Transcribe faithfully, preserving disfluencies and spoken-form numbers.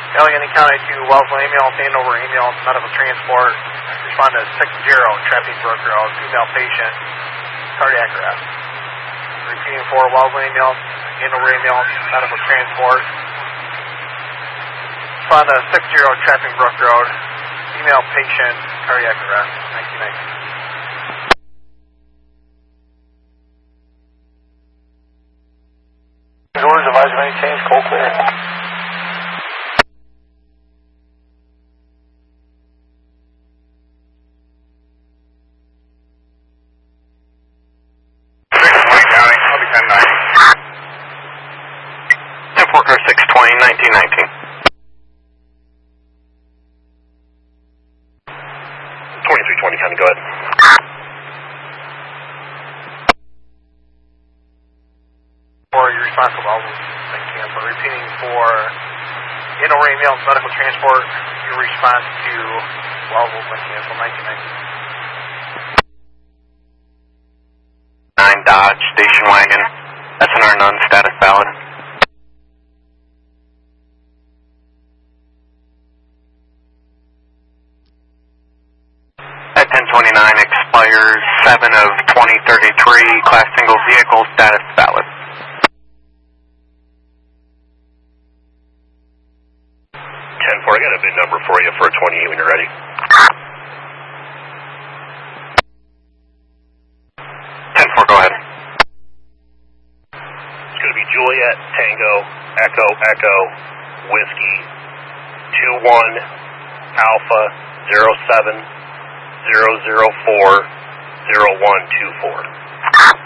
Allegheny County to Wellsville ambulance, Andover ambulance, medical transport. Respond to six zero, Trapping Brook Road, female patient, cardiac arrest. Repeating for Wellsville ambulance, Andover ambulance, medical transport. Respond to six zero, Trapping Brook Road, female patient, cardiac arrest, nineteen ninety. Orders, advise of any change, cold clear. six twenty, nineteen nineteen. twenty-three twenty, kind of go ahead. For your response to Wellsville, thank you. For repeating for Andover ambulance, medical transport, your response to Wellsville, thank you. nineteen ninety. nine Dodge, station wagon, S N R none, status valid. ten twenty-nine expires seven of twenty thirty-three, class single vehicle, status valid. ten four, I got a big number for you for a twenty when you're ready. ten four, go ahead. It's going to be Juliet, Tango, Echo, Echo, Whiskey, two one, Alpha, zero seven, zero zero four, zero one two four.